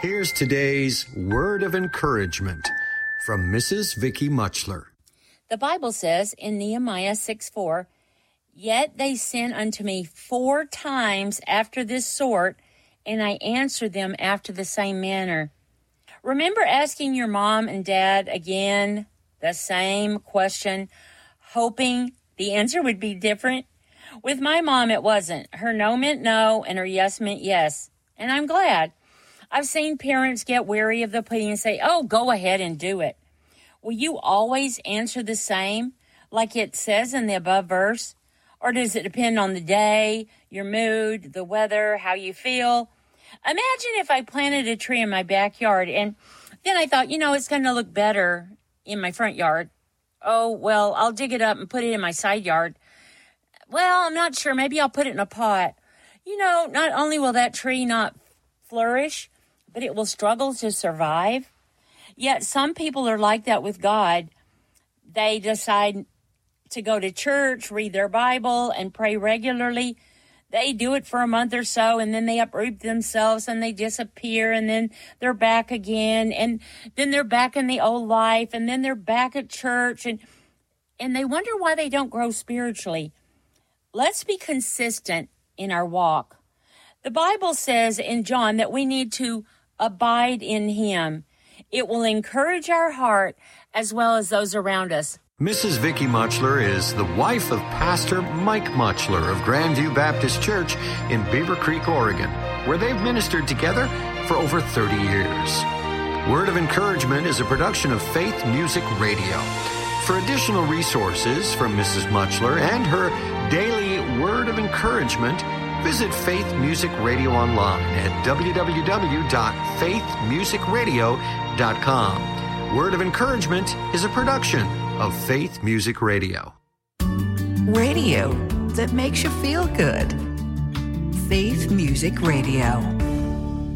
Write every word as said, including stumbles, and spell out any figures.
Here's today's word of encouragement from Missus Vicky Muchler. The Bible says in Nehemiah six four, "Yet they sent unto me four times after this sort, and I answered them after the same manner." Remember asking your mom and dad again the same question, hoping the answer would be different? With my mom, it wasn't. Her no meant no, and her yes meant yes. And I'm glad. I've seen parents get weary of the plea and say, "Oh, go ahead and do it." Will you always answer the same, like it says in the above verse? Or does it depend on the day, your mood, the weather, how you feel? Imagine if I planted a tree in my backyard and then I thought, you know, it's going to look better in my front yard. Oh, well, I'll dig it up and put it in my side yard. Well, I'm not sure. Maybe I'll put it in a pot. You know, not only will that tree not flourish, but it will struggle to survive. Yet some people are like that with God. They decide to go to church, read their Bible, and pray regularly. They do it for a month or so, and then they uproot themselves, and they disappear, and then they're back again, and then they're back in the old life, and then they're back at church, and and they wonder why they don't grow spiritually. Let's be consistent in our walk. The Bible says in John that we need to abide in Him. It will encourage our heart as well as those around us. Missus Vicky Muchler is the wife of Pastor Mike Muchler of Grandview Baptist Church in Beaver Creek, Oregon, where they've ministered together for over thirty years. Word of Encouragement is a production of Faith Music Radio. For additional resources from Missus Muchler and her daily Word of Encouragement, visit Faith Music Radio online at w w w dot faith music radio dot com. Word of Encouragement is a production of Faith Music Radio. Radio that makes you feel good. Faith Music Radio.